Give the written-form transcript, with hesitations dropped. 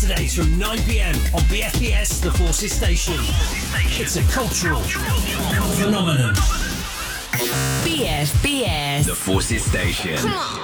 Saturdays from 9 p.m. on BFBS The Forces Station. It's a cultural phenomenon. BFBS The Forces Station. Come on.